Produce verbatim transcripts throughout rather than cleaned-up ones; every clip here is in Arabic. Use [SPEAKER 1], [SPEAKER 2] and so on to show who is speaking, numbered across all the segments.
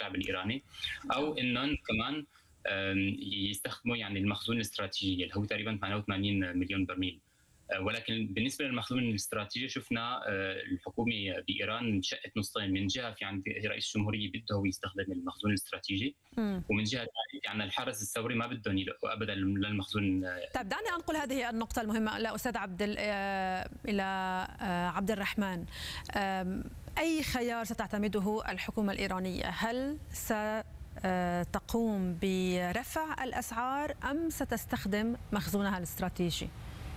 [SPEAKER 1] الشعب الايراني، او انهم كمان يستخدموا يعني المخزون الاستراتيجي اللي هو تقريبا ثمانية وثمانين مليون برميل. ولكن بالنسبه للمخزون الاستراتيجي شفنا الحكومه بايران انشقت نصين، من جهه في عند رئيس الجمهوريه بده هو يستخدم المخزون الاستراتيجي، م. ومن جهه ثانيه في عندنا الحرس الثوري ما بدهم يلقوا ابدا للمخزون.
[SPEAKER 2] طيب دعني انقل هذه النقطه المهمه لاستاذ عبد الى عبد الرحمن. اي خيار ستعتمده الحكومه الايرانيه؟ هل ستقوم برفع الاسعار ام ستستخدم مخزونها الاستراتيجي؟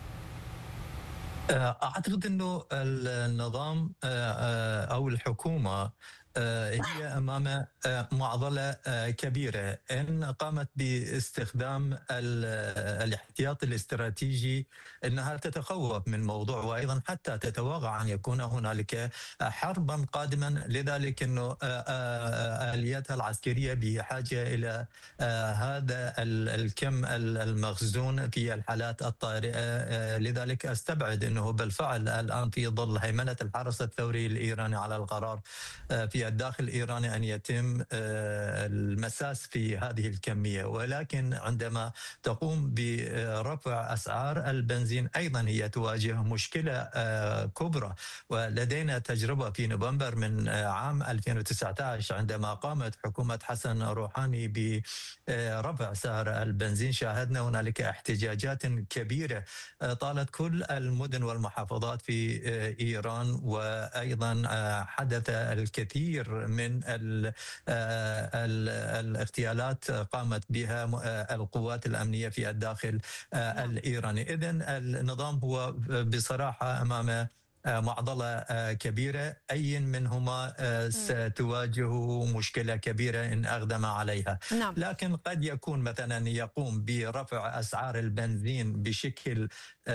[SPEAKER 3] أعتقد أنه النظام أو الحكومة هي أمام معضلة كبيرة. إن قامت باستخدام الاحتياط الاستراتيجي أنها تتخوف من موضوع، وأيضا حتى تتوقع أن يكون هنالك حربا قادما، لذلك أنه آلياتها العسكرية بحاجة إلى هذا الكم المخزون في الحالات الطارئة. لذلك أستبعد أنه بالفعل الآن في ظل هيمنة الحرس الثوري الإيراني على القرار في الداخل الإيراني أن يتم المساس في هذه الكمية، ولكن عندما تقوم برفع أسعار البنزين أيضا هي تواجه مشكلة كبرى. ولدينا تجربة في نوفمبر من عام ألفين وتسعة عشر عندما قامت حكومة حسن روحاني برفع سعر البنزين، شاهدنا هنالك احتجاجات كبيرة طالت كل المدن والمحافظات في إيران، وأيضا حدث الكثير من ال ال الاغتيالات قامت بها القوات الأمنية في الداخل الإيراني. إذن النظام هو بصراحة أمام معضلة كبيرة، أي منهما ستواجه مشكلة كبيرة إن أقدم عليها.
[SPEAKER 2] نعم.
[SPEAKER 3] لكن قد يكون مثلا يقوم برفع أسعار البنزين بشكل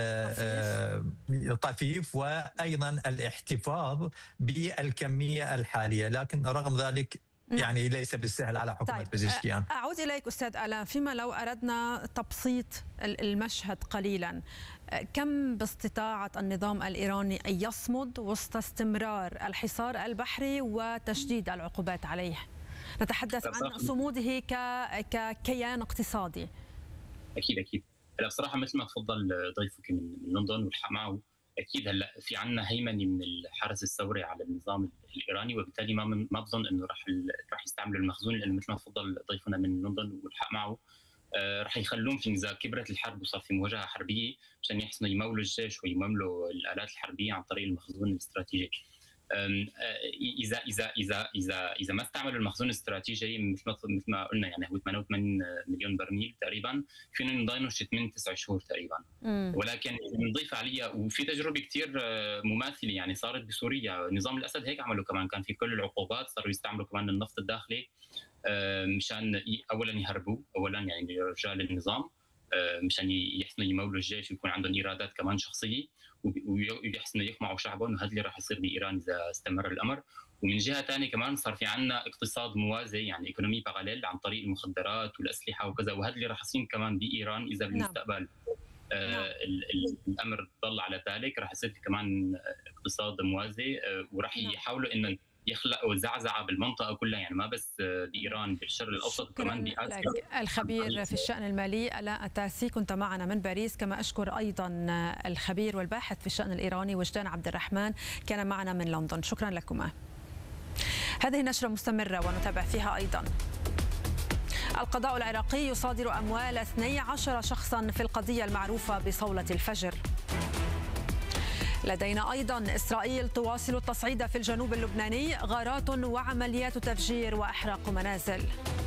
[SPEAKER 3] طفيف، وأيضا الاحتفاظ بالكمية الحالية، لكن رغم ذلك يعني ليس بالسهل على حكومة
[SPEAKER 2] طيب
[SPEAKER 3] بزشكيان.
[SPEAKER 2] أعود إليك أستاذ آلام، فيما لو أردنا تبسيط المشهد قليلا، كم باستطاعة النظام الإيراني أن يصمد وسط استمرار الحصار البحري وتشديد العقوبات عليه؟ نتحدث عن صموده ككيان اقتصادي.
[SPEAKER 1] أكيد أكيد. هلا بصراحة مثل ما تفضل ضيفك من لندن والحق معه، اكيد هلا في عندنا هيمنه من الحرس الثوري على النظام الايراني، وبالتالي ما ما بظن انه راح راح يستعملوا المخزون، لانه مثل ما تفضل ضيفنا من لندن والحق معه آه راح يخلون في اذا كبرت الحرب وصار في مواجهه حربيه مشان يحسنوا يمولوا الجيش ويمولوا الالات الحربيه عن طريق المخزون الاستراتيجي. اذا اذا اذا اذا اذا ما استعملوا المخزون الاستراتيجي مثل ما مثل ما قلنا يعني هو ثمانية وثمانين مليون برميل تقريبا، فينا نضاينه شي ثمانية تسعة شهور تقريبا. مم. ولكن بنضيف عليها وفي تجربه كثير مماثله يعني صارت بسوريا، نظام الاسد هيك عملوا كمان، كان في كل العقوبات صاروا يستعملوا كمان النفط الداخلي مشان اولا يهربوا، اولا يعني رجال النظام مشان يحسنوا يمولوا الجيش ويكون عندهم ايرادات كمان شخصيه، ويحسنوا يقمعوا شعبهم، وهذا اللي راح يصير بايران اذا استمر الامر. ومن جهه ثانيه كمان صار في عندنا اقتصاد موازي، يعني ايكونومي باراليل عن طريق المخدرات والاسلحه وكذا، وهذا اللي راح يصير كمان بايران اذا بالمستقبل آه نعم. الامر ضل على ذلك، راح يصير في كمان اقتصاد موازي، آه وراح نعم. يحاولوا انه يخلقوا زعزعه بالمنطقه كلها، يعني ما بس بايران، بالشرق الاوسط وكمان باسيا.
[SPEAKER 2] الخبير في الشان المالي آلاء التاسي كنت معنا من باريس، كما اشكر ايضا الخبير والباحث في الشان الايراني وجدان عبد الرحمن كان معنا من لندن. شكرا لكما. هذه النشره مستمره ونتابع فيها ايضا. القضاء العراقي يصادر اموال اثني عشر شخصا في القضيه المعروفه بصوله الفجر. لدينا أيضا إسرائيل تواصل التصعيد في الجنوب اللبناني، غارات وعمليات تفجير وإحراق منازل.